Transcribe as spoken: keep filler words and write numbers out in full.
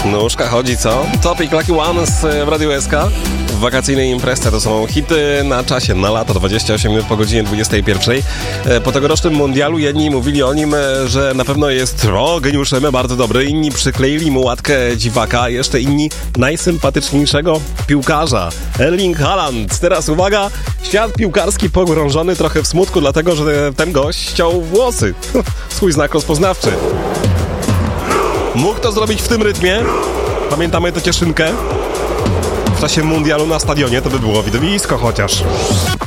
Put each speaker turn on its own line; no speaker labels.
Nóżka chodzi, co? Topic Lucky One z w Radiu S K. W wakacyjnej imprezie to są hity na czasie, na lato, dwadzieścia osiem minut po godzinie dwudziestej pierwszej. Po tegorocznym mundialu jedni mówili o nim, że na pewno jest o, geniuszem, bardzo dobry. Inni przykleili mu łatkę dziwaka, a jeszcze inni najsympatyczniejszego piłkarza. Erling Haaland. Teraz uwaga, świat piłkarski pogrążony trochę w smutku, dlatego że ten gość ściął włosy. Swój znak rozpoznawczy. Mógł to zrobić w tym rytmie. Pamiętamy tę cieszynkę w czasie mundialu na stadionie, to by było widowisko chociaż.